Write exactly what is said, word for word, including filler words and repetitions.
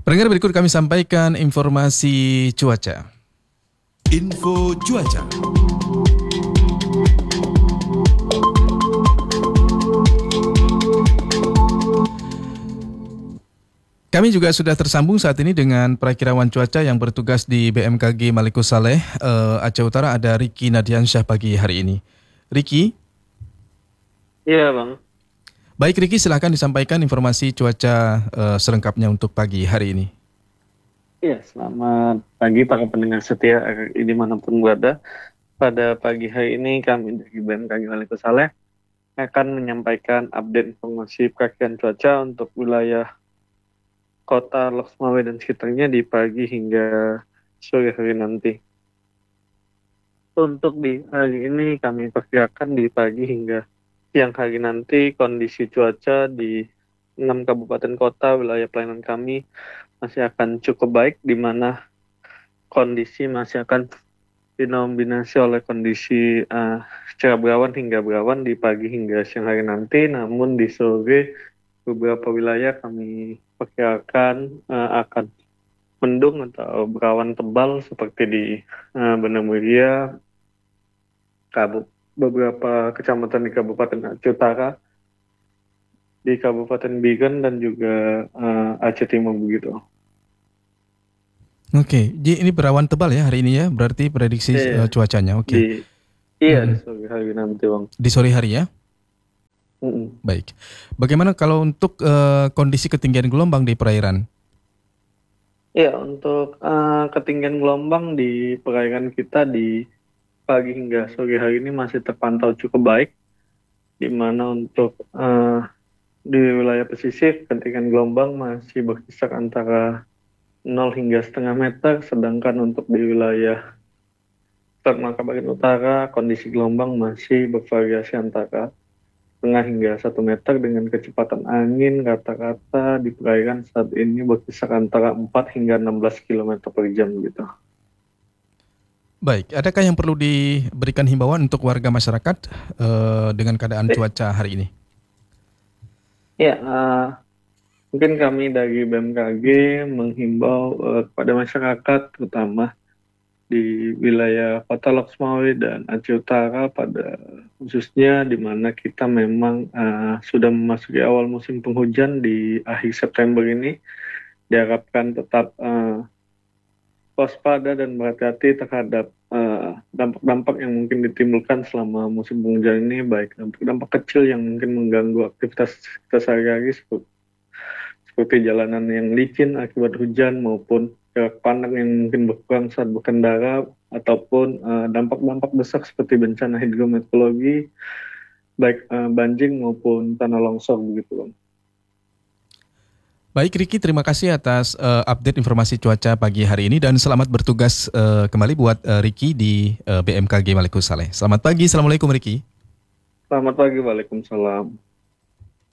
Pendengar, berikut kami sampaikan informasi cuaca. Info cuaca. Kami juga sudah tersambung saat ini dengan perakirawan cuaca yang bertugas di B M K G Maliko Saleh, uh, Aceh Utara, ada Ricky Nadiansyah pagi hari ini. Ricky? Iya, Bang. Baik Ricky, silahkan disampaikan informasi cuaca uh, selengkapnya untuk pagi hari ini. Iya, selamat pagi para pendengar setia dimanapun berada. Pada pagi hari ini kami dari B M K G Maliko Saleh akan menyampaikan update informasi perakiraan cuaca untuk wilayah Kota Loks Mawai dan sekitarnya di pagi hingga sore hari nanti. Untuk di hari ini kami perkirakan di pagi hingga siang hari nanti kondisi cuaca di enam kabupaten kota wilayah pelayanan kami masih akan cukup baik, di mana kondisi masih akan dinominasi oleh kondisi uh, cerah berawan hingga berawan di pagi hingga siang hari nanti. Namun di sore beberapa wilayah kami perkirakan uh, akan mendung atau berawan tebal seperti di uh, Banda Mulia, Kabup, beberapa kecamatan di Kabupaten Aceh Utara, di Kabupaten Biren dan juga uh, Aceh Timur begitu. Oke, jadi ini berawan tebal ya hari ini ya, berarti prediksi Iya, uh, cuacanya. Oke. Di, iya, Hmm. di sore hari nanti, Bang. Di sore hari ya. Mm-mm. Baik. Bagaimana kalau untuk uh, kondisi ketinggian gelombang di perairan? Iya, untuk uh, ketinggian gelombang di perairan kita di pagi hingga sore hari ini masih terpantau cukup baik, di mana untuk uh, di wilayah pesisir ketinggian gelombang masih berkisar antara nol hingga setengah meter, sedangkan untuk di wilayah Selat Malaka bagian utara kondisi gelombang masih bervariasi antara setengah hingga satu meter dengan kecepatan angin rata-rata di perairan saat ini berkisar antara empat hingga enam belas kilometer per jam gitu. Baik, adakah yang perlu diberikan himbauan untuk warga masyarakat uh, dengan keadaan cuaca hari ini? Ya, uh, mungkin kami dari B M K G menghimbau uh, kepada masyarakat terutama di wilayah Kota Loks Mawai dan Aceh Utara pada khususnya, di mana kita memang uh, sudah memasuki awal musim penghujan di akhir September ini, diharapkan tetap uh, waspada dan berhati-hati terhadap uh, dampak-dampak yang mungkin ditimbulkan selama musim penghujan ini, baik dampak-dampak kecil yang mungkin mengganggu aktivitas kita sehari-hari seperti, seperti jalanan yang licin akibat hujan maupun jarak pandang yang mungkin berkurang saat berkendara, ataupun uh, dampak-dampak besar seperti bencana hidrometeorologi, baik uh, banjir maupun tanah longsor begitu, Bang. Baik Ricky, terima kasih atas uh, update informasi cuaca pagi hari ini dan selamat bertugas uh, kembali buat uh, Ricky di uh, B M K G Maliko Saleh. Selamat pagi, Assalamualaikum Ricky. Selamat pagi, Waalaikumsalam.